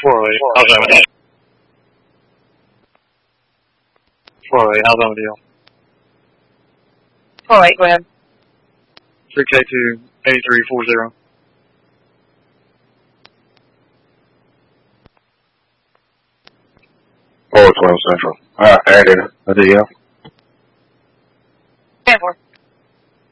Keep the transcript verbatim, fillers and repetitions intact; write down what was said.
four oh eight, how's that with you? four oh eight, how's that with you? four oh eight, go ahead. three K two eighty-three forty. four twelve Central. Alright, added a D F. ten four.